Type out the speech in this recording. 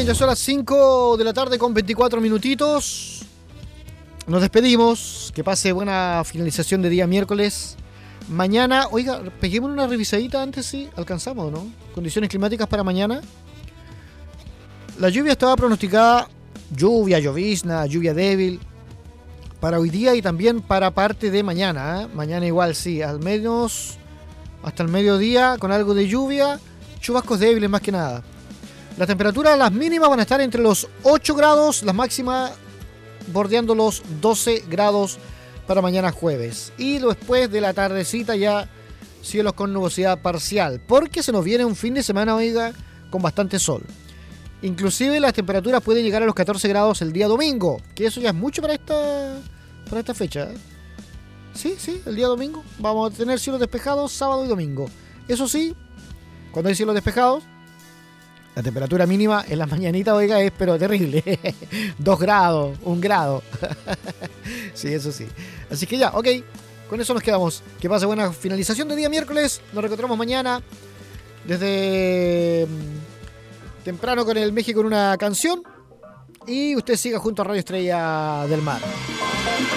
bien, ya son las 5 de la tarde con 24 minutitos. Nos despedimos. Que pase buena finalización de día miércoles. Mañana, oiga, peguemos una revisadita antes, sí, alcanzamos, ¿no? Condiciones climáticas para mañana. La lluvia estaba pronosticada, llovizna, lluvia débil, para hoy día y también para parte de mañana, ¿eh? Mañana igual, sí, al menos hasta el mediodía con algo de lluvia, chubascos débiles más que nada. Las temperaturas, las mínimas van a estar entre los 8 grados, las máximas bordeando los 12 grados para mañana jueves. Y después de la tardecita ya cielos con nubosidad parcial, porque se nos viene un fin de semana, oiga, con bastante sol. Inclusive las temperaturas pueden llegar a los 14 grados el día domingo, que eso ya es mucho para esta fecha, ¿eh? Sí, el día domingo vamos a tener cielos despejados sábado y domingo. Eso sí, cuando hay cielos despejados, la temperatura mínima en la mañanita, oiga, es pero terrible. 2 grados, 1 grado. Sí, eso sí. Así que ya, ok. Con eso nos quedamos. Que pase buena finalización de día miércoles. Nos reencontramos mañana desde temprano con el México en una canción. Y usted siga junto a Radio Estrella del Mar.